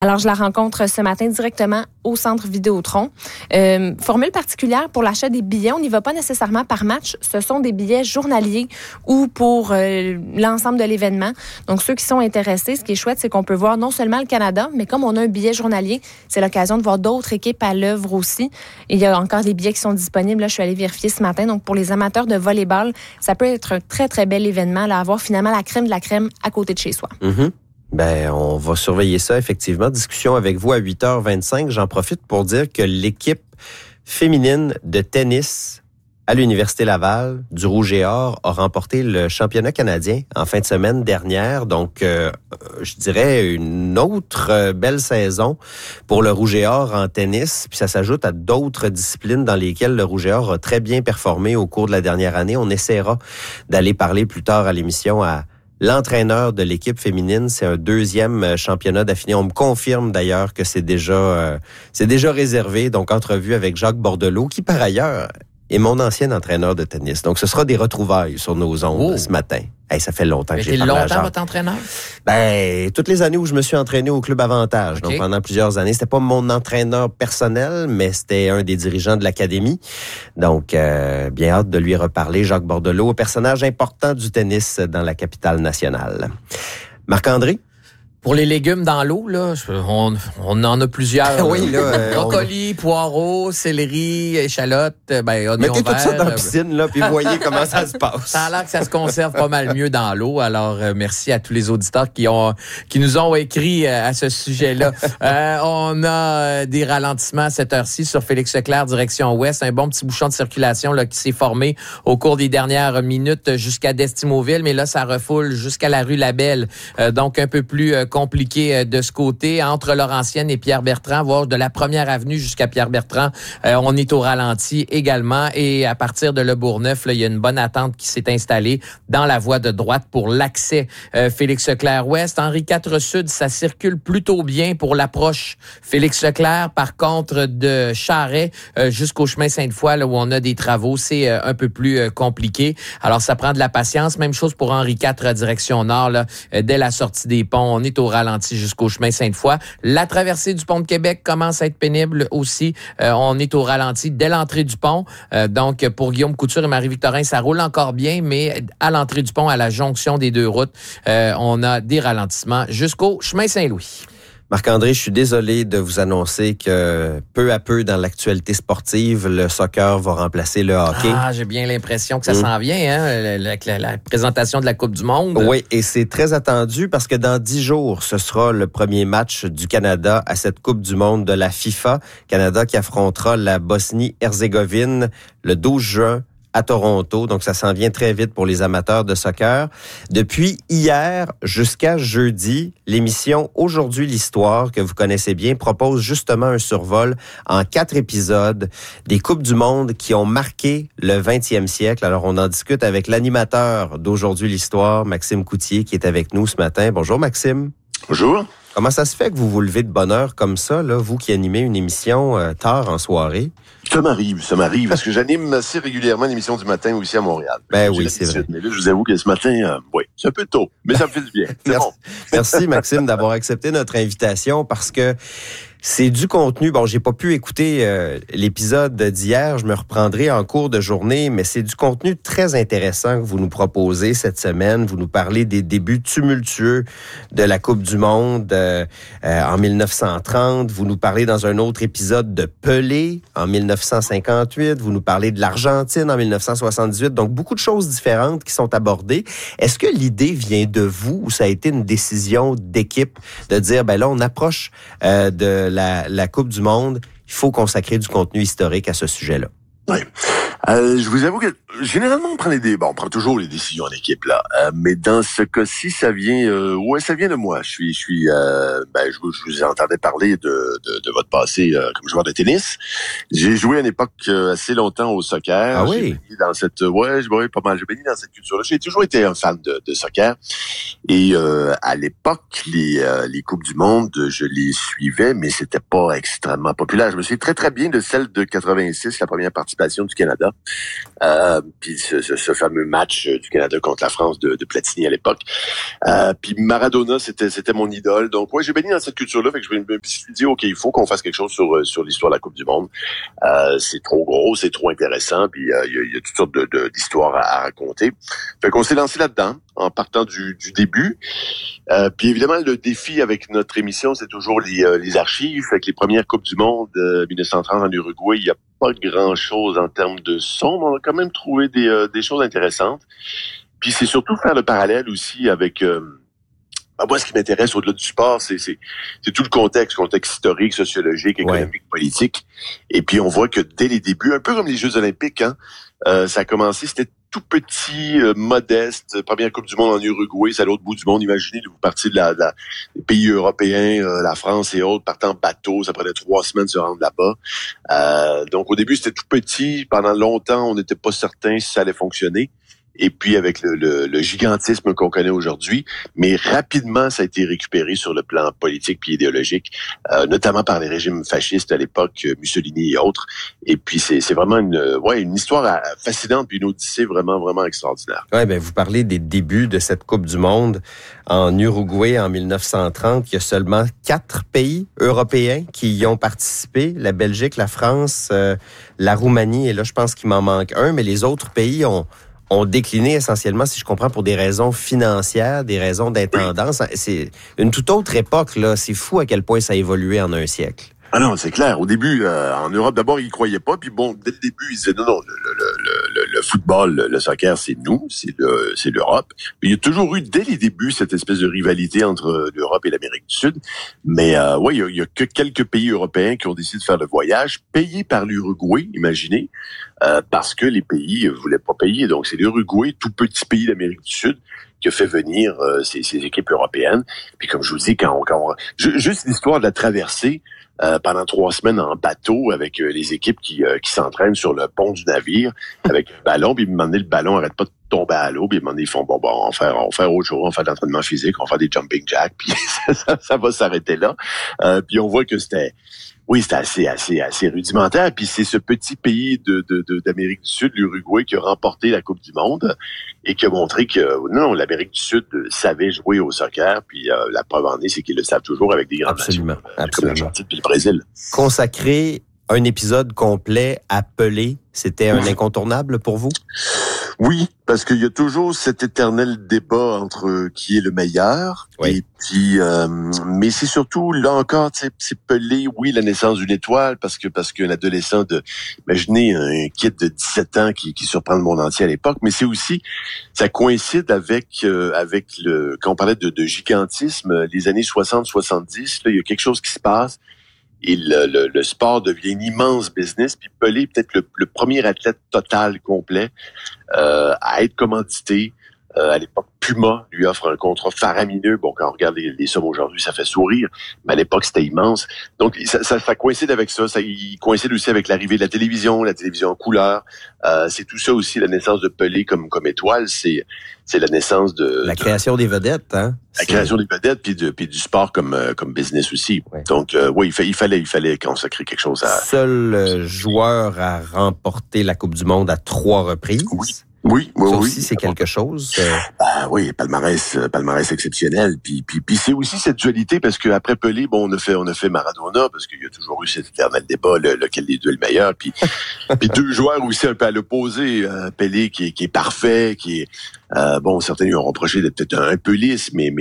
Alors, je la rencontre ce matin directement au Centre Vidéotron. Formule particulière pour l'achat des billets. On n'y va pas nécessairement par match. Ce sont des billets journaliers ou pour l'ensemble de l'événement. Donc, ceux qui sont intéressés, ce qui est chouette, c'est qu'on peut voir non seulement le Canada, mais comme on a un billet journalier, c'est l'occasion de voir d'autres équipes à l'œuvre aussi. Il y a encore des billets qui sont disponibles. Là, je suis allée vérifier ce matin. Donc, pour les amateurs de volleyball, ça peut être un très, très bel événement, là, à voir finalement la crème de la crème à côté de chez soi. Mm-hmm. Ben, on va surveiller ça, effectivement. Discussion avec vous à 8h25. J'en profite pour dire que l'équipe féminine de tennis à l'Université Laval du Rouge et Or a remporté le championnat canadien en fin de semaine dernière. Donc, je dirais une autre belle saison pour le Rouge et Or en tennis. Puis ça s'ajoute à d'autres disciplines dans lesquelles le Rouge et Or a très bien performé au cours de la dernière année. On essaiera d'aller parler plus tard à l'émission à l'entraîneur de l'équipe féminine. C'est un 2e championnat d'affilée. On me confirme d'ailleurs que c'est déjà réservé. Donc, entrevue avec Jacques Bordelot, qui par ailleurs est mon ancien entraîneur de tennis. Donc, ce sera des retrouvailles sur nos ondes ce matin. Hey, ça fait longtemps que j'ai parlé à Jacques. longtemps votre entraîneur? Ben, toutes les années où je me suis entraîné au Club Avantage. Okay. Donc, pendant plusieurs années. C'était pas mon entraîneur personnel, mais c'était un des dirigeants de l'académie. Donc, bien hâte de lui reparler. Jacques Bordelot, personnage important du tennis dans la capitale nationale. Marc-André? Pour les légumes dans l'eau, là, on en a plusieurs. Oui, là. Brocoli, poireaux, céleri, échalotes, oignons mettez verts. Tout ça dans la piscine, là, puis voyez comment ça se passe. Ça a l'air que ça se conserve pas mal mieux dans l'eau. Alors, merci à tous les auditeurs qui nous ont écrit à ce sujet-là. On a des ralentissements à cette heure-ci sur Félix Leclerc, direction ouest. Un bon petit bouchon de circulation là qui s'est formé au cours des dernières minutes jusqu'à Destimoville, mais là, ça refoule jusqu'à la rue Labelle. Donc, un peu plus compliqué de ce côté, entre Laurentienne et Pierre-Bertrand, voire de la première avenue jusqu'à Pierre-Bertrand. On est au ralenti également. Et à partir de Le Bourgneuf, là, il y a une bonne attente qui s'est installée dans la voie de droite pour l'accès Félix-Leclerc-Ouest. Henri IV Sud, ça circule plutôt bien pour l'approche Félix-Leclerc. Par contre, de Charret jusqu'au chemin Sainte-Foy, là, où on a des travaux, c'est un peu plus compliqué. Alors, ça prend de la patience. Même chose pour Henri IV, direction nord, là, dès la sortie des ponts. On est au ralenti jusqu'au chemin Sainte-Foy. La traversée du pont de Québec commence à être pénible aussi. On est au ralenti dès l'entrée du pont. Donc, pour Guillaume Couture et Marie-Victorin, ça roule encore bien, mais à l'entrée du pont, à la jonction des deux routes, on a des ralentissements jusqu'au chemin Saint-Louis. Marc-André, je suis désolé de vous annoncer que peu à peu dans l'actualité sportive, le soccer va remplacer le hockey. Ah, j'ai bien l'impression que ça s'en vient, hein, la présentation de la Coupe du Monde. Oui, et c'est très attendu parce que dans 10 jours, ce sera le premier match du Canada à cette Coupe du Monde de la FIFA. Canada qui affrontera la Bosnie-Herzégovine le 12 juin. À Toronto, donc ça s'en vient très vite pour les amateurs de soccer. Depuis hier jusqu'à jeudi, l'émission Aujourd'hui l'Histoire, que vous connaissez bien, propose justement un survol en 4 épisodes des Coupes du Monde qui ont marqué le 20e siècle. Alors, on en discute avec l'animateur d'Aujourd'hui l'Histoire, Maxime Coutier, qui est avec nous ce matin. Bonjour, Maxime. Bonjour. Comment ça se fait que vous vous levez de bonne heure comme ça, là, vous qui animez une émission tard en soirée? Ça m'arrive, parce que j'anime assez régulièrement une émission du matin aussi à Montréal. Ben oui, c'est vrai. Mais là, je vous avoue que ce matin, oui, c'est un peu tôt, mais ça me fait du bien. C'est bon. Merci, Maxime, d'avoir accepté notre invitation, parce que c'est du contenu. Bon, j'ai pas pu écouter l'épisode d'hier. Je me reprendrai en cours de journée, mais c'est du contenu très intéressant que vous nous proposez cette semaine. Vous nous parlez des débuts tumultueux de la Coupe du Monde en 1930. Vous nous parlez dans un autre épisode de Pelé en 1958. Vous nous parlez de l'Argentine en 1978. Donc, beaucoup de choses différentes qui sont abordées. Est-ce que l'idée vient de vous ou ça a été une décision d'équipe de dire, ben là, on approche de la Coupe du Monde, il faut consacrer du contenu historique à ce sujet-là? Oui. Je vous avoue que généralement on prend toujours les décisions en équipe là, mais dans ce cas-ci ça vient de moi. Je vous entendais parler de votre passé comme joueur de tennis. J'ai joué à une époque assez longtemps au soccer. Ah oui. J'ai pas mal. J'ai baigné dans cette culture-là. J'ai toujours été un fan de soccer et à l'époque les coupes du monde, je les suivais, mais c'était pas extrêmement populaire. Je me souviens très très bien de celle de 86, la première participation du Canada. Maradona. Puis ce fameux match du Canada contre la France de Platini à l'époque. Puis Maradona, c'était mon idole. Donc, ouais, j'ai baigné dans cette culture-là. Fait que je me suis dit, OK, il faut qu'on fasse quelque chose sur l'histoire de la Coupe du Monde. C'est trop gros, c'est trop intéressant. Puis il y a toutes sortes d'histoires à raconter. Fait qu'on s'est lancé là-dedans en partant du début. Puis évidemment, le défi avec notre émission, c'est toujours les archives. Fait que les premières Coupes du Monde 1930 en Uruguay, il n'y a pas grand-chose en termes de son, mais on a quand même trouvé des choses intéressantes. Puis c'est surtout faire le parallèle aussi avec... moi, ce qui m'intéresse au-delà du sport, c'est tout le contexte historique, sociologique, économique, politique. Et puis on voit que dès les débuts, un peu comme les Jeux olympiques, ça a commencé, c'était tout petit, modeste, première Coupe du Monde en Uruguay, c'est à l'autre bout du monde. Imaginez, vous partez des pays européens, la France et autres, partant en bateau, ça prenait 3 semaines de se rendre là-bas. Donc au début, c'était tout petit. Pendant longtemps, on n'était pas certain si ça allait fonctionner. Et puis avec le gigantisme qu'on connaît aujourd'hui, mais rapidement ça a été récupéré sur le plan politique puis idéologique, notamment par les régimes fascistes à l'époque, Mussolini et autres. Et puis c'est vraiment une histoire fascinante puis une odyssée vraiment vraiment extraordinaire. Ouais, ben vous parlez des débuts de cette Coupe du Monde en Uruguay en 1930. Il y a seulement 4 pays européens qui y ont participé, la Belgique, la France, la Roumanie, et là je pense qu'il m'en manque un, mais les autres pays ont décliné essentiellement, si je comprends, pour des raisons financières, des raisons d'intendance. C'est une toute autre époque, là. C'est fou à quel point ça a évolué en un siècle. Ah non, c'est clair. Au début, en Europe, d'abord, ils y croyaient pas. Puis bon, dès le début, ils disaient non, le football, le soccer, c'est nous, c'est l'Europe. Mais il y a toujours eu, dès les débuts, cette espèce de rivalité entre l'Europe et l'Amérique du Sud. Mais il y a que quelques pays européens qui ont décidé de faire le voyage, payés par l'Uruguay, imaginez, parce que les pays voulaient pas payer. Donc c'est l'Uruguay, tout petit pays d'Amérique du Sud, qui a fait venir ces équipes européennes. Puis comme je vous dis, juste l'histoire de la traversée, pendant 3 semaines en bateau avec les équipes qui s'entraînent sur le pont du navire avec un ballon, puis le ballon arrête pas de tomber à l'eau, puis ils font on va faire autre chose, on va faire de l'entraînement physique, on va faire des jumping jacks, puis ça va s'arrêter là. Puis on voit que c'était assez rudimentaire. Puis c'est ce petit pays d'Amérique du Sud, l'Uruguay, qui a remporté la Coupe du Monde et qui a montré que non, l'Amérique du Sud savait jouer au soccer. Puis la preuve en est, c'est qu'ils le savent toujours avec des grandes nations comme l'Argentine puis le Brésil. Consacrer un épisode complet à Pelé, c'était un incontournable pour vous? Oui, parce qu'il y a toujours cet éternel débat entre qui est le meilleur. Oui. Et puis, mais c'est surtout, là encore, c'est Pelé, oui, la naissance d'une étoile, parce qu'un adolescent imaginez un kid de 17 ans qui surprend le monde entier à l'époque, mais c'est aussi, ça coïncide avec quand on parlait de gigantisme, les années 60-70, là, il y a quelque chose qui se passe. Et le sport devient un immense business. Puis Pelé est peut-être le premier athlète total, complet, à être commandité. À l'époque, Puma lui offre un contrat faramineux. Bon, quand on regarde les sommes aujourd'hui, ça fait sourire. Mais à l'époque, c'était immense. Donc, ça coïncide avec ça. Il coïncide aussi avec l'arrivée de la télévision en couleur. C'est tout ça aussi, la naissance de Pelé comme étoile. C'est la naissance de... La création des vedettes, hein? La création des vedettes, puis du sport comme business aussi. Ouais. Donc, oui, il fallait consacrer quelque chose à... Seul joueur à remporter la Coupe du Monde à 3 reprises. Oui. Ça aussi, c'est quelque chose. Oui, palmarès exceptionnel. Puis c'est aussi cette dualité parce que après Pelé, bon, on a fait Maradona parce qu'il y a toujours eu cet éternel débat, lequel des deux est le meilleur. Puis 2 joueurs aussi un peu à l'opposé. Pelé qui est parfait, qui est certains lui ont reproché d'être peut-être un peu lisse, mais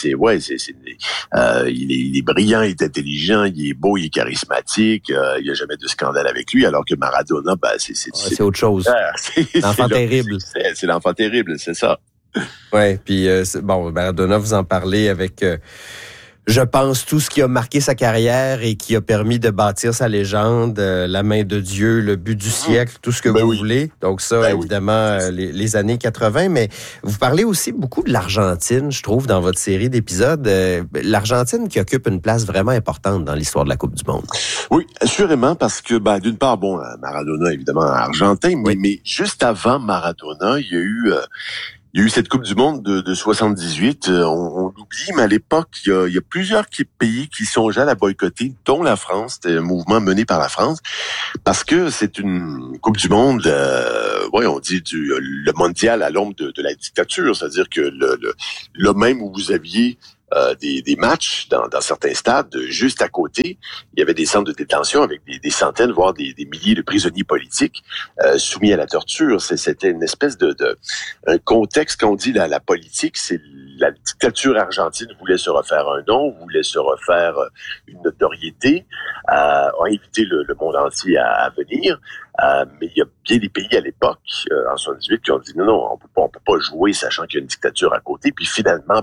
il est brillant, il est intelligent, il est beau, il est charismatique. Il y a jamais de scandale avec lui, alors que Maradona, c'est autre chose. L'enfant terrible. C'est l'enfant terrible, c'est ça. Ouais, puis Maradona, vous en parlez avec, je pense, tout ce qui a marqué sa carrière et qui a permis de bâtir sa légende, la main de Dieu, le but du siècle, tout ce que vous voulez. Donc ça, évidemment, les années 80. Mais vous parlez aussi beaucoup de l'Argentine, je trouve, dans votre série d'épisodes. L'Argentine qui occupe une place vraiment importante dans l'histoire de la Coupe du Monde. Oui, assurément, parce que, d'une part, Maradona, évidemment, argentin, mais juste avant Maradona, il y a eu... il y a eu cette Coupe du Monde de 78. On l'oublie, mais à l'époque, il y a plusieurs pays qui songeaient à la boycotter, dont la France. C'était un mouvement mené par la France, parce que c'est une Coupe du Monde, on dit le mondial à l'ombre de la dictature. C'est-à-dire que là même où vous aviez des matchs dans certains stades, juste à côté, il y avait des centres de détention avec des centaines, voire des milliers de prisonniers politiques soumis à la torture. C'était une espèce un contexte, quand on dit la politique, c'est la dictature argentine voulait se refaire un nom, voulait se refaire une notoriété, a invité le monde entier à venir. Mais il y a bien des pays à l'époque, en 78, qui ont dit non, on peut pas jouer sachant qu'il y a une dictature à côté. Puis finalement,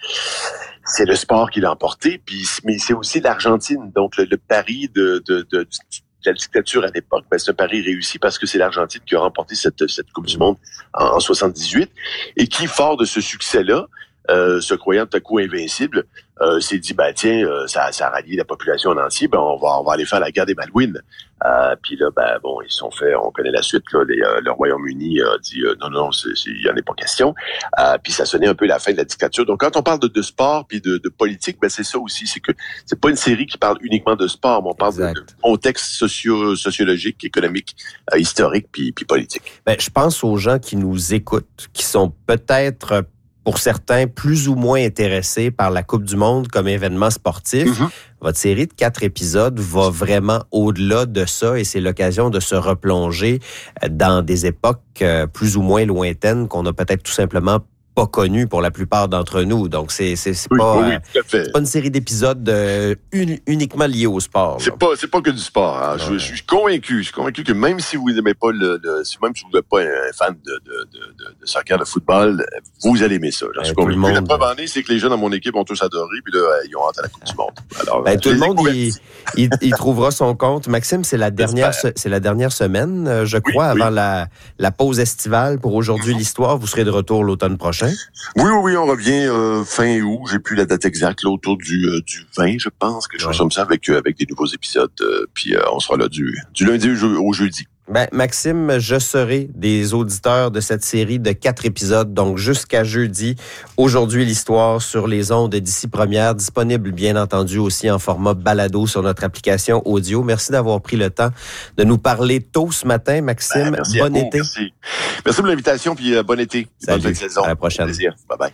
c'est le sport qui l'a emporté. Mais c'est aussi l'Argentine. Donc le pari de la dictature à l'époque, c'est un pari réussi parce que c'est l'Argentine qui a remporté cette Coupe du Monde en 78 et qui, fort de ce succès-là, se croyant tout à coup invincible, s'est dit ça a rallié la population en entier, on va aller faire la guerre des Malouines. Puis là, ils se sont fait, on connaît la suite, là, le Royaume-Uni a dit non, il y en est pas question. Puis ça sonnait un peu la fin de la dictature. Donc quand on parle de sport puis de politique, c'est ça aussi, c'est que c'est pas une série qui parle uniquement de sport, mais on parle de contexte sociologique, économique, historique puis politique. Je pense aux gens qui nous écoutent, qui sont peut-être pour certains, plus ou moins intéressés par la Coupe du Monde comme événement sportif. Mm-hmm. Votre série de 4 épisodes va vraiment au-delà de ça et c'est l'occasion de se replonger dans des époques plus ou moins lointaines qu'on n'a peut-être tout simplement pas connu pour la plupart d'entre nous. Donc, c'est pas une série d'épisodes uniquement liés au sport. C'est pas que du sport. Hein. Je suis convaincu que même si vous n'aimez pas même si vous n'êtes pas un fan de soccer, de football, vous allez aimer ça. J'en suis convaincu. La preuve en est, c'est que les jeunes dans mon équipe ont tous adoré, puis là, ils ont hâte à la Coupe du Monde. Alors, tout le monde, il trouvera son compte. Maxime, c'est la dernière semaine, je crois, avant la pause estivale pour Aujourd'hui l'Histoire. Vous serez de retour l'automne prochain. Oui, on revient fin août. J'ai plus la date exacte, là, autour du 20, je pense, quelque chose comme ça, avec des nouveaux épisodes. Puis on sera là du lundi au jeudi. Maxime, je serai des auditeurs de cette série de 4 épisodes, donc jusqu'à jeudi. Aujourd'hui, l'histoire sur les ondes d'ici première, disponible bien entendu aussi en format balado sur notre application audio. Merci d'avoir pris le temps de nous parler tôt ce matin, Maxime. Bon été. Merci pour l'invitation, puis bon été. Salut. Bonne saison. À la prochaine. Plaisir. Bye-bye.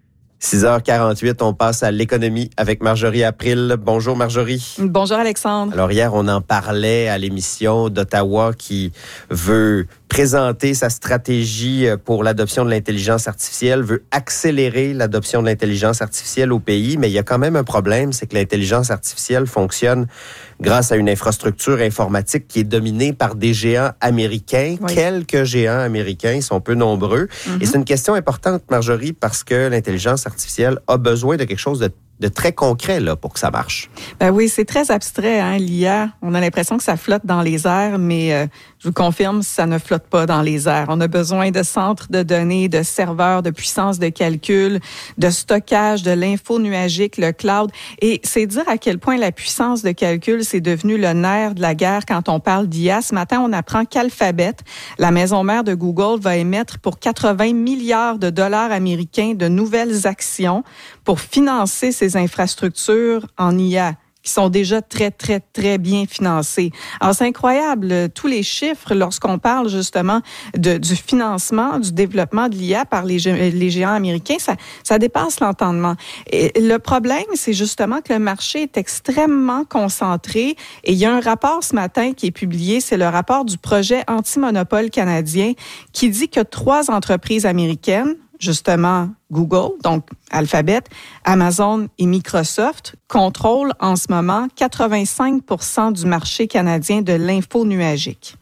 6h48, on passe à l'économie avec Marjorie April. Bonjour Marjorie. Bonjour Alexandre. Alors hier, on en parlait à l'émission d'Ottawa qui veut présenter sa stratégie pour l'adoption de l'intelligence artificielle, veut accélérer l'adoption de l'intelligence artificielle au pays, mais il y a quand même un problème, c'est que l'intelligence artificielle fonctionne grâce à une infrastructure informatique qui est dominée par des géants américains. Oui. Quelques géants américains, ils sont peu nombreux. Mm-hmm. Et c'est une question importante, Marjorie, parce que l'intelligence artificielle a besoin de quelque chose de très concret là, pour que ça marche. Oui, c'est très abstrait, hein, l'IA. On a l'impression que ça flotte dans les airs, mais je vous confirme, ça ne flotte pas dans les airs. On a besoin de centres de données, de serveurs, de puissance de calcul, de stockage, de l'info nuagique, le cloud. Et c'est dire à quel point la puissance de calcul, c'est devenu le nerf de la guerre quand on parle d'IA. Ce matin, on apprend qu'Alphabet, la maison mère de Google, va émettre pour 80 milliards de dollars américains de nouvelles actions pour financer ces infrastructures en IA qui sont déjà très, très, très bien financées. Alors, c'est incroyable, tous les chiffres, lorsqu'on parle justement du financement, du développement de l'IA par les géants américains, ça dépasse l'entendement. Et le problème, c'est justement que le marché est extrêmement concentré et il y a un rapport ce matin qui est publié, c'est le rapport du projet anti-monopole canadien qui dit que 3 entreprises américaines, justement Google, donc Alphabet, Amazon et Microsoft, contrôlent en ce moment 85% du marché canadien de l'info nuagique.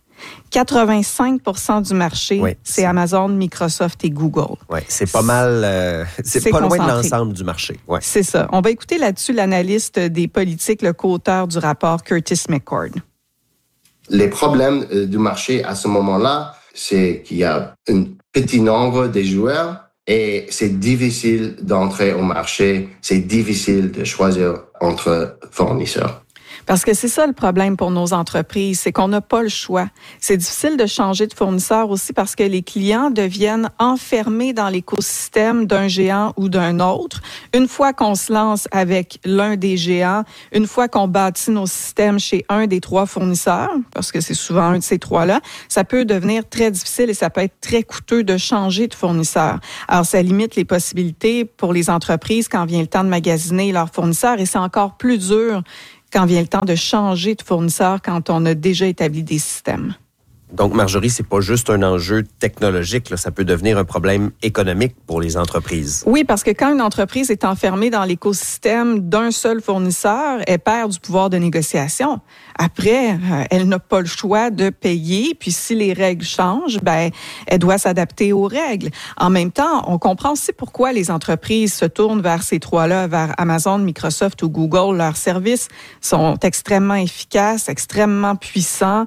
85% du marché, c'est Amazon, Microsoft et Google. Oui, c'est pas mal, c'est pas loin de l'ensemble du marché. Ouais. C'est ça. On va écouter là-dessus l'analyste des politiques, le co-auteur du rapport, Curtis McCord. Les problèmes du marché à ce moment-là, c'est qu'il y a un petit nombre de joueurs et c'est difficile d'entrer au marché, c'est difficile de choisir entre fournisseurs. Parce que c'est ça le problème pour nos entreprises, c'est qu'on n'a pas le choix. C'est difficile de changer de fournisseur aussi parce que les clients deviennent enfermés dans l'écosystème d'un géant ou d'un autre. Une fois qu'on se lance avec l'un des géants, une fois qu'on bâtit nos systèmes chez un des 3 fournisseurs, parce que c'est souvent un de ces 3-là, ça peut devenir très difficile et ça peut être très coûteux de changer de fournisseur. Alors, ça limite les possibilités pour les entreprises quand vient le temps de magasiner leurs fournisseurs et c'est encore plus dur quand vient le temps de changer de fournisseur quand on a déjà établi des systèmes. Donc, Marjorie, c'est pas juste un enjeu technologique, là, ça peut devenir un problème économique pour les entreprises. Oui, parce que quand une entreprise est enfermée dans l'écosystème d'un seul fournisseur, elle perd du pouvoir de négociation. Après, elle n'a pas le choix de payer, puis si les règles changent, elle doit s'adapter aux règles. En même temps, on comprend aussi pourquoi les entreprises se tournent vers ces 3-là, vers Amazon, Microsoft ou Google. Leurs services sont extrêmement efficaces, extrêmement puissants.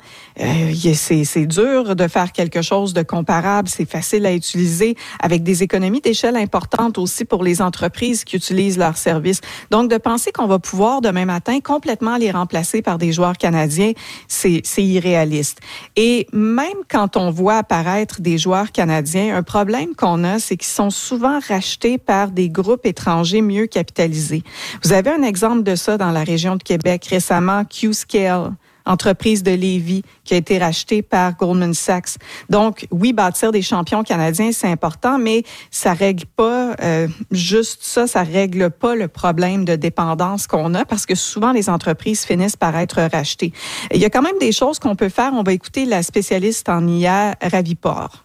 C'est dur de faire quelque chose de comparable, c'est facile à utiliser avec des économies d'échelle importantes aussi pour les entreprises qui utilisent leurs services. Donc, de penser qu'on va pouvoir demain matin complètement les remplacer par des joueurs canadiens, c'est irréaliste. Et même quand on voit apparaître des joueurs canadiens, un problème qu'on a, c'est qu'ils sont souvent rachetés par des groupes étrangers mieux capitalisés. Vous avez un exemple de ça dans la région de Québec récemment, Qscale, entreprise de Lévis qui a été rachetée par Goldman Sachs. Donc, oui, bâtir des champions canadiens, c'est important, mais ça règle pas juste ça, ça règle pas le problème de dépendance qu'on a parce que souvent, les entreprises finissent par être rachetées. Il y a quand même des choses qu'on peut faire. On va écouter la spécialiste en IA, Ravi Por.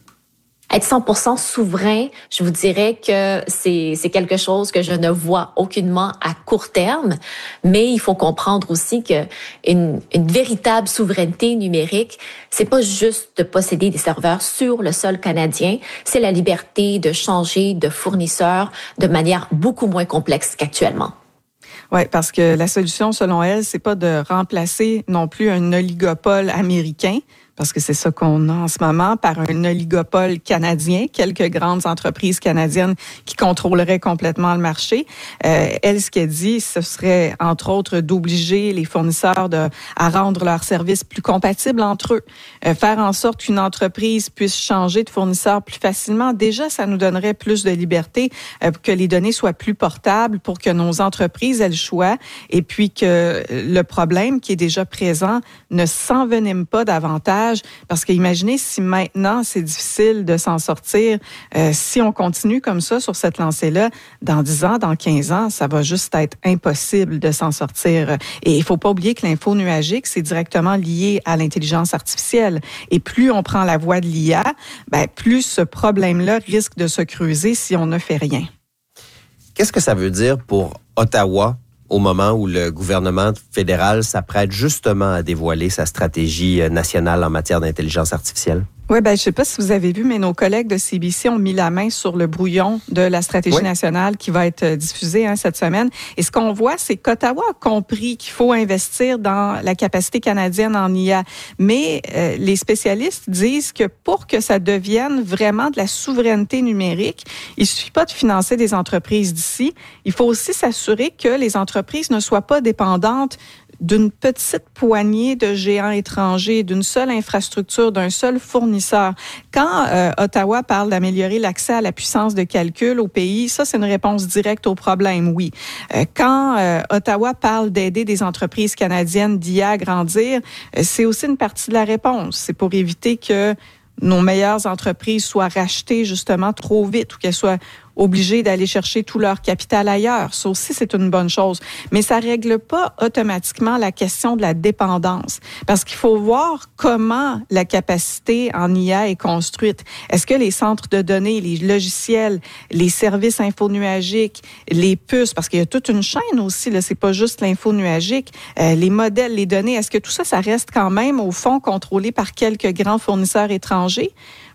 Être 100% souverain, je vous dirais que c'est quelque chose que je ne vois aucunement à court terme, mais il faut comprendre aussi que une véritable souveraineté numérique, c'est pas juste de posséder des serveurs sur le sol canadien, c'est la liberté de changer de fournisseur de manière beaucoup moins complexe qu'actuellement. Oui, parce que la solution, selon elle, c'est pas de remplacer non plus un oligopole américain, parce que c'est ça qu'on a en ce moment, par un oligopole canadien, quelques grandes entreprises canadiennes qui contrôleraient complètement le marché. Elle, ce qu'elle dit, ce serait, entre autres, d'obliger les fournisseurs à rendre leurs services plus compatibles entre eux. Faire en sorte qu'une entreprise puisse changer de fournisseur plus facilement. Déjà, ça nous donnerait plus de liberté, que les données soient plus portables pour que nos entreprises aient le choix et puis que le problème qui est déjà présent ne s'envenime pas davantage. Parce que imaginez si maintenant c'est difficile de s'en sortir, si on continue comme ça sur cette lancée-là, dans 10 ans, dans 15 ans, ça va juste être impossible de s'en sortir. Et il faut pas oublier que l'info nuagique, c'est directement lié à l'intelligence artificielle. Et plus on prend la voie de l'IA, plus ce problème-là risque de se creuser si on ne fait rien. Qu'est-ce que ça veut dire pour Ottawa au moment où le gouvernement fédéral s'apprête justement à dévoiler sa stratégie nationale en matière d'intelligence artificielle? Oui, je sais pas si vous avez vu, mais nos collègues de CBC ont mis la main sur le brouillon de la stratégie nationale qui va être diffusée cette semaine. Et ce qu'on voit, c'est qu'Ottawa a compris qu'il faut investir dans la capacité canadienne en IA. Mais les spécialistes disent que pour que ça devienne vraiment de la souveraineté numérique, il suffit pas de financer des entreprises d'ici. Il faut aussi s'assurer que les entreprises ne soient pas dépendantes d'une petite poignée de géants étrangers, d'une seule infrastructure, d'un seul fournisseur. Quand Ottawa parle d'améliorer l'accès à la puissance de calcul au pays, ça, c'est une réponse directe au problème, oui. Quand Ottawa parle d'aider des entreprises canadiennes d'IA à grandir, c'est aussi une partie de la réponse. C'est pour éviter que nos meilleures entreprises soient rachetées justement trop vite ou qu'elles soient obligés d'aller chercher tout leur capital ailleurs. Ça aussi, c'est une bonne chose. Mais ça règle pas automatiquement la question de la dépendance. Parce qu'il faut voir comment la capacité en IA est construite. Est-ce que les centres de données, les logiciels, les services infonuagiques, les puces, parce qu'il y a toute une chaîne aussi, là, c'est pas juste l'info nuagique, les modèles, les données, est-ce que tout ça, ça reste quand même, au fond, contrôlé par quelques grands fournisseurs étrangers?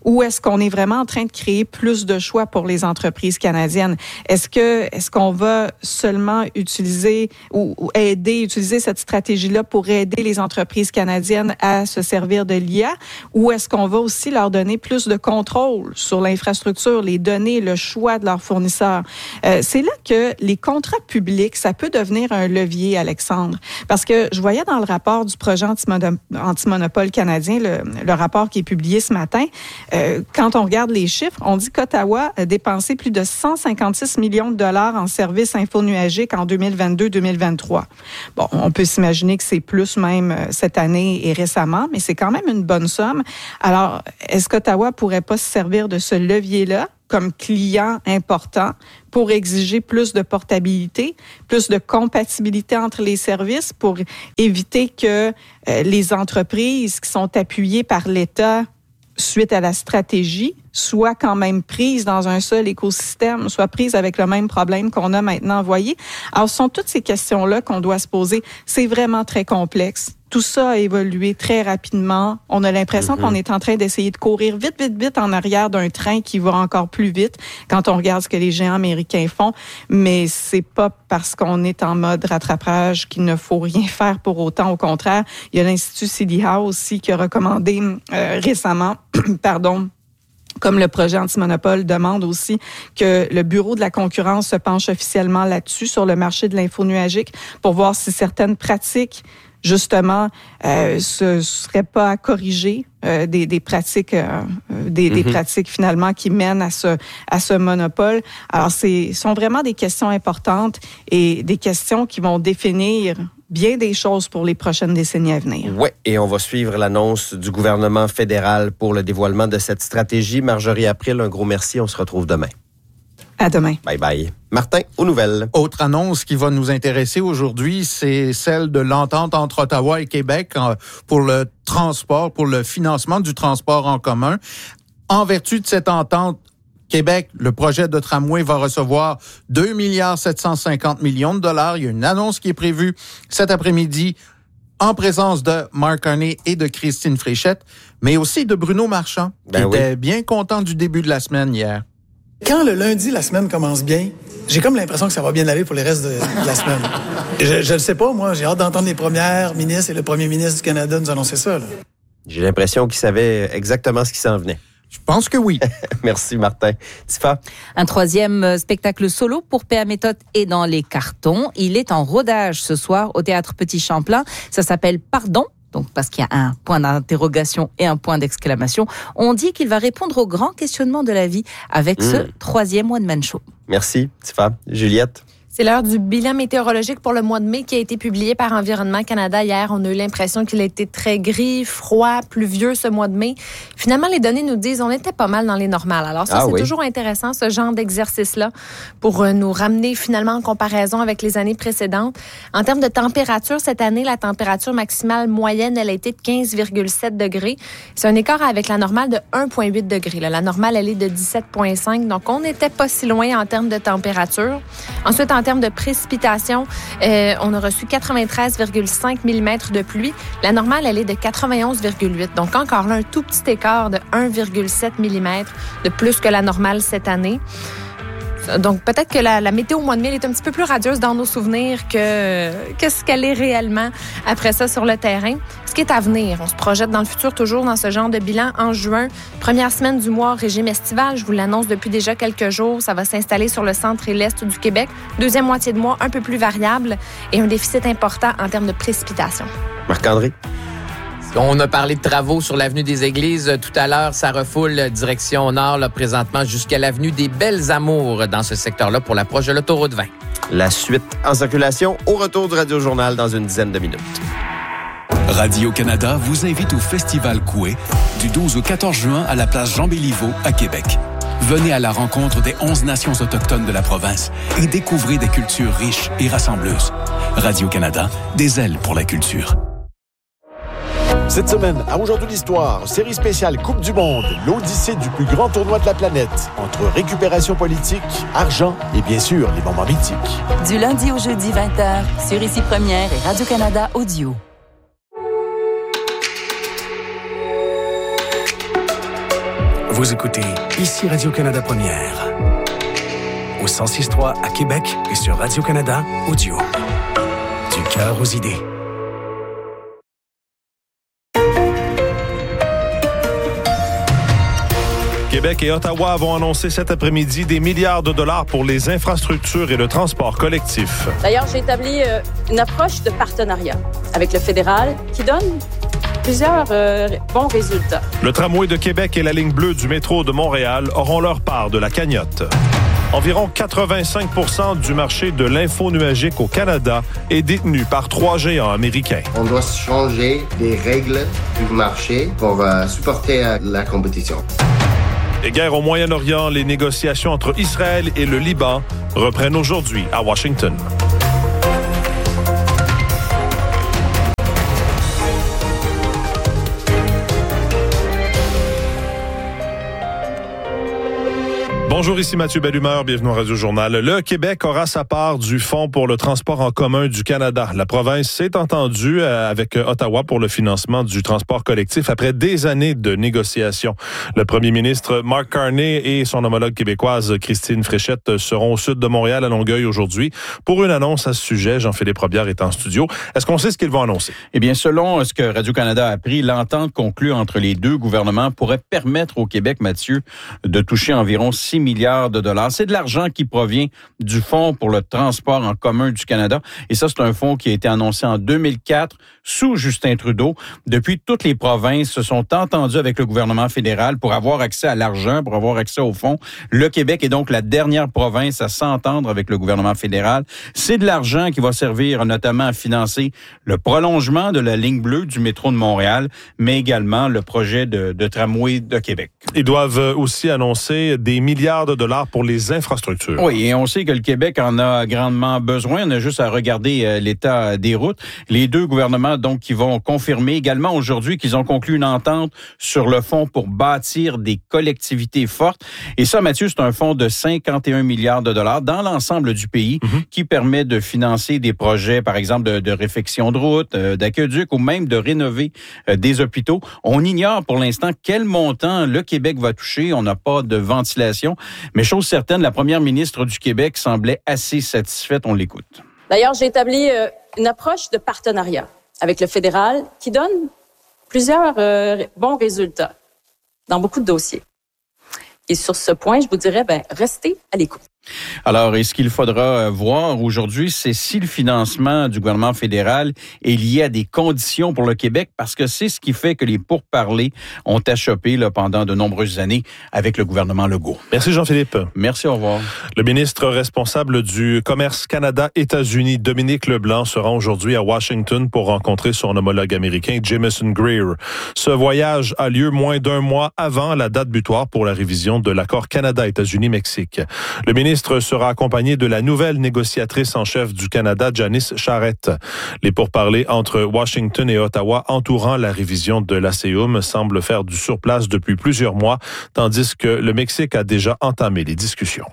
ou est-ce qu'on est vraiment en train de créer plus de choix pour les entreprises canadiennes? Est-ce qu'on va seulement utiliser utiliser cette stratégie-là pour aider les entreprises canadiennes à se servir de l'IA, ou est-ce qu'on va aussi leur donner plus de contrôle sur l'infrastructure, les données, le choix de leurs fournisseurs? C'est là que les contrats publics, ça peut devenir un levier, Alexandre. Parce que je voyais dans le rapport du projet antimonopole canadien, le rapport qui est publié ce matin, quand on regarde les chiffres, on dit qu'Ottawa a dépensé plus de 156 millions de dollars en services infonuagiques en 2022-2023. Bon, on peut s'imaginer que c'est plus même cette année et récemment, mais c'est quand même une bonne somme. Alors, est-ce qu'Ottawa pourrait pas se servir de ce levier-là comme client important pour exiger plus de portabilité, plus de compatibilité entre les services pour éviter que les entreprises qui sont appuyées par l'État suite à la stratégie, soit quand même prise dans un seul écosystème, soit prise avec le même problème qu'on a maintenant envoyé. Alors, ce sont toutes ces questions-là qu'on doit se poser. C'est vraiment très complexe. Tout ça a évolué très rapidement. On a l'impression qu'on est en train d'essayer de courir vite en arrière d'un train qui va encore plus vite quand on regarde ce que les géants américains font. Mais c'est pas parce qu'on est en mode rattrapage qu'il ne faut rien faire pour autant. Au contraire, il y a l'Institut CD Howe aussi qui a recommandé récemment, comme le projet antimonopole demande aussi que le Bureau de la concurrence se penche officiellement là-dessus, sur le marché de l'infonuagique, pour voir si certaines pratiques, justement, ce serait pas à corriger des pratiques, pratiques finalement qui mènent à ce monopole. Alors, sont vraiment des questions importantes et des questions qui vont définir bien des choses pour les prochaines décennies à venir. Oui, et on va suivre l'annonce du gouvernement fédéral pour le dévoilement de cette stratégie. Marjorie April, un gros merci. On se retrouve demain. À demain. Bye bye. Martin, aux nouvelles. Autre annonce qui va nous intéresser aujourd'hui, c'est celle de l'entente entre Ottawa et Québec pour le transport, pour le financement du transport en commun. En vertu de cette entente, Québec, le projet de tramway va recevoir 2,750 millions de dollars. Il y a une annonce qui est prévue cet après-midi en présence de Mark Carney et de Christine Fréchette, mais aussi de Bruno Marchand, qui était bien content du début de la semaine hier. Quand le lundi, la semaine commence bien, j'ai comme l'impression que ça va bien aller pour le reste de la semaine. Je ne sais pas, moi, j'ai hâte d'entendre les premières ministres et le premier ministre du Canada nous annoncer ça. Là. J'ai l'impression qu'ils savaient exactement ce qui s'en venait. Je pense que oui. Merci, Martin. Tifa? Un troisième spectacle solo pour P.A. Méthode est dans les cartons. Il est en rodage ce soir au Théâtre Petit Champlain. Ça s'appelle Pardon. Donc, parce qu'il y a un point d'interrogation et un point d'exclamation. On dit qu'il va répondre aux grands questionnements de la vie avec ce troisième one-man show. Merci, Tifa. Juliette? C'est l'heure du bilan météorologique pour le mois de mai qui a été publié par Environnement Canada hier. On a eu l'impression qu'il a été très gris, froid, pluvieux ce mois de mai. Finalement, les données nous disent qu'on était pas mal dans les normales. Alors ça, c'est toujours intéressant, ce genre d'exercice-là, pour nous ramener finalement en comparaison avec les années précédentes. En termes de température, cette année, la température maximale moyenne, elle a été de 15,7 degrés. C'est un écart avec la normale de 1,8 degrés. La normale, elle est de 17,5. Donc, on n'était pas si loin en termes de température. Ensuite, en termes de précipitations, on a reçu 93,5 mm de pluie. La normale, elle est de 91,8. Donc, encore là, un tout petit écart de 1,7 mm de plus que la normale cette année. Donc, peut-être que la météo au mois de mai est un petit peu plus radieuse dans nos souvenirs que ce qu'elle est réellement après ça sur le terrain. Ce qui est à venir, on se projette dans le futur toujours dans ce genre de bilan en juin. Première semaine du mois, régime estival, je vous l'annonce depuis déjà quelques jours. Ça va s'installer sur le centre et l'est du Québec. Deuxième moitié de mois, un peu plus variable et un déficit important en termes de précipitations. Marc-André? On a parlé de travaux sur l'avenue des Églises. Tout à l'heure, ça refoule direction nord, là, présentement, jusqu'à l'avenue des Belles Amours dans ce secteur-là pour l'approche de l'autoroute 20. La suite en circulation au retour du Radio-Journal dans une dizaine de minutes. Radio-Canada vous invite au Festival Coué du 12 au 14 juin à la place Jean-Béliveau à Québec. Venez à la rencontre des 11 nations autochtones de la province et découvrez des cultures riches et rassembleuses. Radio-Canada, des ailes pour la culture. Cette semaine, à Aujourd'hui l'Histoire, série spéciale Coupe du Monde, l'odyssée du plus grand tournoi de la planète, entre récupération politique, argent et bien sûr les moments mythiques. Du lundi au jeudi 20h, sur Ici Première et Radio-Canada Audio. Vous écoutez ici Radio-Canada Première. Au 106.3 à Québec et sur Radio-Canada Audio. Du cœur aux idées. Québec et Ottawa vont annoncer cet après-midi des milliards de dollars pour les infrastructures et le transport collectif. D'ailleurs, j'ai établi une approche de partenariat avec le fédéral qui donne plusieurs bons résultats. Le tramway de Québec et la ligne bleue du métro de Montréal auront leur part de la cagnotte. Environ 85% du marché de l'info nuagique au Canada est détenu par 3 géants américains. On doit changer les règles du marché pour supporter la compétition. Et guerre au Moyen-Orient, les négociations entre Israël et le Liban reprennent aujourd'hui à Washington. Bonjour, ici Mathieu Bellumeur, bienvenue au Radio-Journal. Le Québec aura sa part du Fonds pour le transport en commun du Canada. La province s'est entendue avec Ottawa pour le financement du transport collectif après des années de négociations. Le premier ministre Mark Carney et son homologue québécoise Christine Fréchette seront au sud de Montréal à Longueuil aujourd'hui pour une annonce à ce sujet. Jean-Philippe Robillard est en studio. Est-ce qu'on sait ce qu'ils vont annoncer? Eh bien, selon ce que Radio-Canada a appris, l'entente conclue entre les deux gouvernements pourrait permettre au Québec, Mathieu, de toucher environ 6 milliards de dollars. C'est de l'argent qui provient du Fonds pour le transport en commun du Canada. Et ça, c'est un fonds qui a été annoncé en 2004 sous Justin Trudeau. Depuis, toutes les provinces se sont entendues avec le gouvernement fédéral pour avoir accès à l'argent, pour avoir accès au fonds. Le Québec est donc la dernière province à s'entendre avec le gouvernement fédéral. C'est de l'argent qui va servir notamment à financer le prolongement de la ligne bleue du métro de Montréal, mais également le projet de tramway de Québec. Ils doivent aussi annoncer des milliards de dollars pour les infrastructures. Oui, et on sait que le Québec en a grandement besoin. On a juste à regarder l'état des routes. Les deux gouvernements, donc, qui vont confirmer également aujourd'hui qu'ils ont conclu une entente sur le fonds pour bâtir des collectivités fortes. Et ça, Mathieu, c'est un fonds de 51 milliards de dollars dans l'ensemble du pays qui permet de financer des projets, par exemple, de réfection de routes, d'aqueducs ou même de rénover des hôpitaux. On ignore pour l'instant quel montant le Québec va toucher. On n'a pas de ventilation. Mais chose certaine, la première ministre du Québec semblait assez satisfaite. On l'écoute. D'ailleurs, j'ai établi une approche de partenariat avec le fédéral qui donne plusieurs bons résultats dans beaucoup de dossiers. Et sur ce point, je vous dirais, restez à l'écoute. Alors, et ce qu'il faudra voir aujourd'hui, c'est si le financement du gouvernement fédéral est lié à des conditions pour le Québec, parce que c'est ce qui fait que les pourparlers ont achoppé pendant de nombreuses années avec le gouvernement Legault. Merci Jean-Philippe. Merci, au revoir. Le ministre responsable du commerce Canada-États-Unis, Dominique Leblanc, se rend aujourd'hui à Washington pour rencontrer son homologue américain, Jameson Greer. Ce voyage a lieu moins d'un mois avant la date butoir pour la révision de l'accord Canada-États-Unis-Mexique. Le ministre sera accompagné de la nouvelle négociatrice en chef du Canada, Janice Charette. Les pourparlers entre Washington et Ottawa entourant la révision de l'ACEUM semblent faire du surplace depuis plusieurs mois, tandis que le Mexique a déjà entamé les discussions.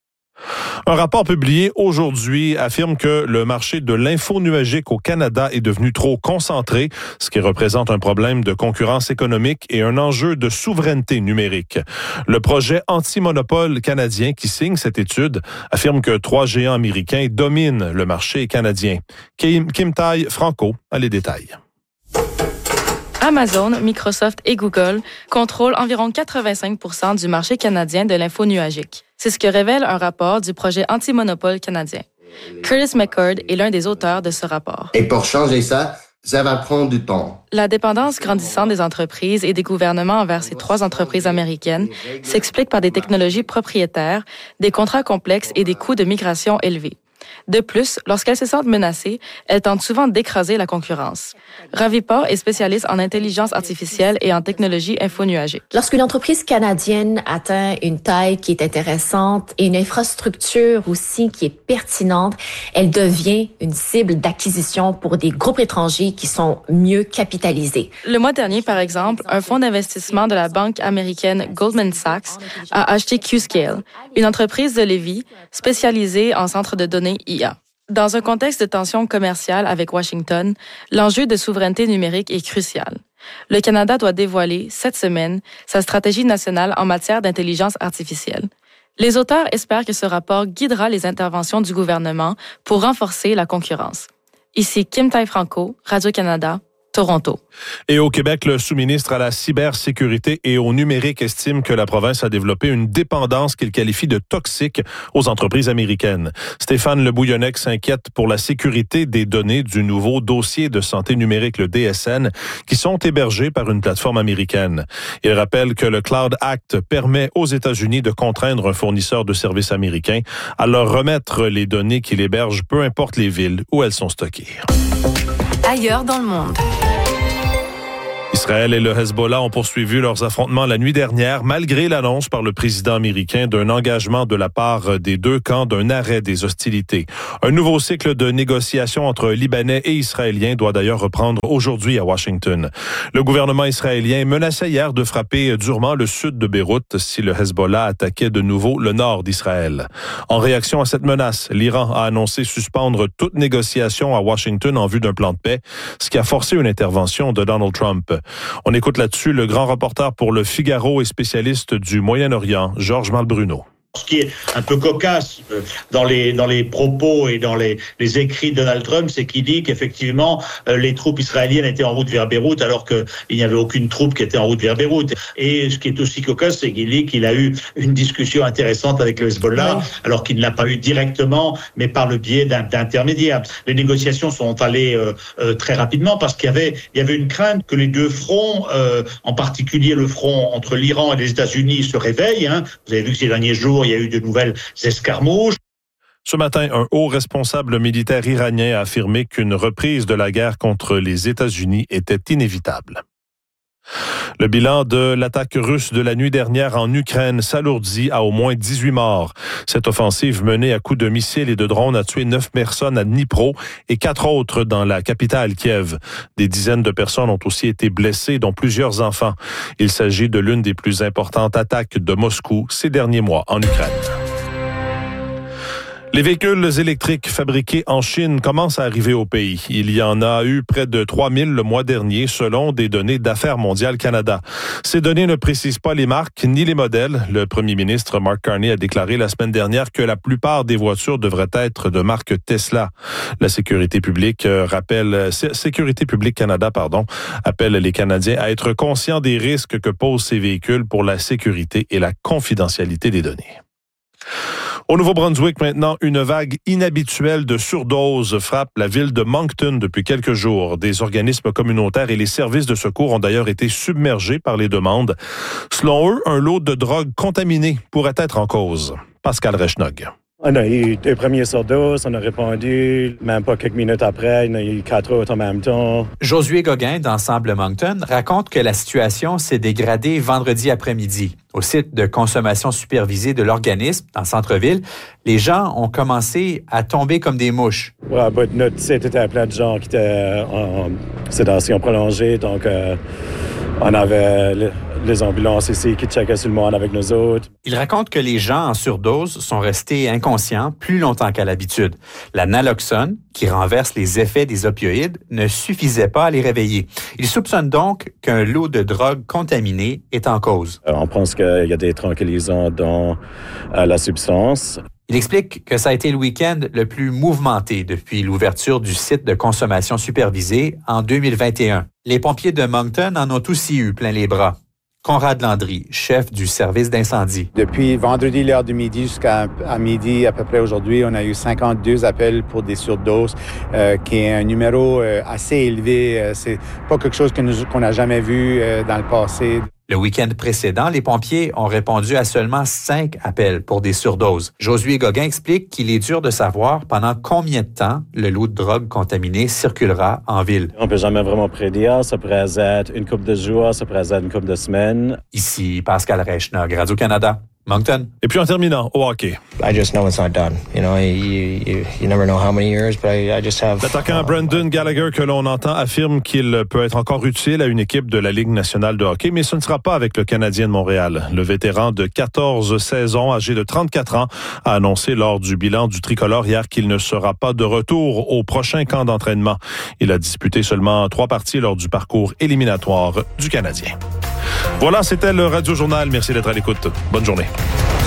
Un rapport publié aujourd'hui affirme que le marché de l'info nuagique au Canada est devenu trop concentré, ce qui représente un problème de concurrence économique et un enjeu de souveraineté numérique. Le projet anti-monopole canadien qui signe cette étude affirme que 3 géants américains dominent le marché canadien. Kim Taille-Franco a les détails. Amazon, Microsoft et Google contrôlent environ 85% du marché canadien de l'info nuagique. C'est ce que révèle un rapport du projet anti-monopole canadien. Curtis McCord est l'un des auteurs de ce rapport. Et pour changer ça, ça va prendre du temps. La dépendance grandissante des entreprises et des gouvernements envers ces 3 entreprises américaines s'explique par des technologies propriétaires, des contrats complexes et des coûts de migration élevés. De plus, lorsqu'elles se sentent menacées, elles tentent souvent d'écraser la concurrence. Raviport est spécialiste en intelligence artificielle et en technologie infonuagique. Lorsqu'une entreprise canadienne atteint une taille qui est intéressante et une infrastructure aussi qui est pertinente, elle devient une cible d'acquisition pour des groupes étrangers qui sont mieux capitalisés. Le mois dernier, par exemple, un fonds d'investissement de la banque américaine Goldman Sachs a acheté Qscale, une entreprise de Lévis spécialisée en centres de données IA. Dans un contexte de tension commerciale avec Washington, l'enjeu de souveraineté numérique est crucial. Le Canada doit dévoiler, cette semaine, sa stratégie nationale en matière d'intelligence artificielle. Les auteurs espèrent que ce rapport guidera les interventions du gouvernement pour renforcer la concurrence. Ici Kim Tai-Franco, Radio-Canada, Toronto. Et au Québec, le sous-ministre à la cybersécurité et au numérique estime que la province a développé une dépendance qu'il qualifie de toxique aux entreprises américaines. Stéphane Le Bouillonnec s'inquiète pour la sécurité des données du nouveau dossier de santé numérique, le DSN, qui sont hébergés par une plateforme américaine. Il rappelle que le Cloud Act permet aux États-Unis de contraindre un fournisseur de services américain à leur remettre les données qu'il héberge, peu importe les villes où elles sont stockées. Ailleurs dans le monde. Israël et le Hezbollah ont poursuivi leurs affrontements la nuit dernière, malgré l'annonce par le président américain d'un engagement de la part des deux camps d'un arrêt des hostilités. Un nouveau cycle de négociations entre Libanais et Israéliens doit d'ailleurs reprendre aujourd'hui à Washington. Le gouvernement israélien menaçait hier de frapper durement le sud de Beyrouth si le Hezbollah attaquait de nouveau le nord d'Israël. En réaction à cette menace, l'Iran a annoncé suspendre toute négociation à Washington en vue d'un plan de paix, ce qui a forcé une intervention de Donald Trump. On écoute là-dessus le grand reporter pour Le Figaro et spécialiste du Moyen-Orient, Georges Malbruno. Ce qui est un peu cocasse dans les propos et dans les écrits de Donald Trump, c'est qu'il dit qu'effectivement les troupes israéliennes étaient en route vers Beyrouth alors qu'il n'y avait aucune troupe qui était en route vers Beyrouth. Et ce qui est aussi cocasse, c'est qu'il dit qu'il a eu une discussion intéressante avec le Hezbollah alors qu'il ne l'a pas eu directement, mais par le biais d'intermédiaires. Les négociations sont allées très rapidement parce qu'il y avait une crainte que les deux fronts, en particulier le front entre l'Iran et les États-Unis, se réveillent. Vous avez vu que ces derniers jours, il y a eu de nouvelles escarmouches. Ce matin, un haut responsable militaire iranien a affirmé qu'une reprise de la guerre contre les États-Unis était inévitable. Le bilan de l'attaque russe de la nuit dernière en Ukraine s'alourdit à au moins 18 morts. Cette offensive menée à coups de missiles et de drones a tué 9 personnes à Dnipro et 4 autres dans la capitale Kiev. Des dizaines de personnes ont aussi été blessées, dont plusieurs enfants. Il s'agit de l'une des plus importantes attaques de Moscou ces derniers mois en Ukraine. Les véhicules électriques fabriqués en Chine commencent à arriver au pays. Il y en a eu près de 3000 le mois dernier, selon des données d'Affaires mondiales Canada. Ces données ne précisent pas les marques ni les modèles. Le premier ministre Mark Carney a déclaré la semaine dernière que la plupart des voitures devraient être de marque Tesla. La Sécurité publique Canada, appelle les Canadiens à être conscients des risques que posent ces véhicules pour la sécurité et la confidentialité des données. Au Nouveau-Brunswick, maintenant, une vague inhabituelle de surdoses frappe la ville de Moncton depuis quelques jours. Des organismes communautaires et les services de secours ont d'ailleurs été submergés par les demandes. Selon eux, un lot de drogue contaminée pourrait être en cause. Pascal Rechnog. On a eu 2 premières surdoses, on a répondu, même pas quelques minutes après, il y a eu 4 autres en même temps. Josué Gauguin d'Ensemble Moncton raconte que la situation s'est dégradée vendredi après-midi. Au site de consommation supervisée de l'organisme, dans le centre-ville, les gens ont commencé à tomber comme des mouches. Ouais, notre site était plein de gens qui étaient en sédation prolongée, donc on avait les ambulances ici qui checkaient sur le monde avec nous autres. Il raconte que les gens en surdose sont restés inconscients plus longtemps qu'à l'habitude. La naloxone, qui renverse les effets des opioïdes, ne suffisait pas à les réveiller. Il soupçonne donc qu'un lot de drogue contaminée est en cause. On pense qu'il y a des tranquillisants dans la substance. Il explique que ça a été le week-end le plus mouvementé depuis l'ouverture du site de consommation supervisée en 2021. Les pompiers de Moncton en ont aussi eu plein les bras. Conrad Landry, chef du service d'incendie. Depuis vendredi, l'heure du midi jusqu'à midi, à peu près aujourd'hui, on a eu 52 appels pour des surdoses, qui est un numéro assez élevé. C'est pas quelque chose qu'on n'a jamais vu dans le passé. Le week-end précédent, les pompiers ont répondu à seulement 5 appels pour des surdoses. Josué Gauguin explique qu'il est dur de savoir pendant combien de temps le lot de drogue contaminée circulera en ville. On peut jamais vraiment prédire. Ça pourrait être une couple de jours, ça pourrait être une couple de semaines. Ici Pascal Rechnog, Radio-Canada. Moncton. Et puis en terminant, au hockey. I just know it's not done. You know, you never know how many years, but I just have... L'attaquant Brendan Gallagher que l'on entend affirme qu'il peut être encore utile à une équipe de la Ligue nationale de hockey, mais ce ne sera pas avec le Canadien de Montréal. Le vétéran de 14 saisons, âgé de 34 ans, a annoncé lors du bilan du tricolore hier qu'il ne sera pas de retour au prochain camp d'entraînement. Il a disputé seulement 3 parties lors du parcours éliminatoire du Canadien. Voilà, c'était le Radio Journal. Merci d'être à l'écoute. Bonne journée.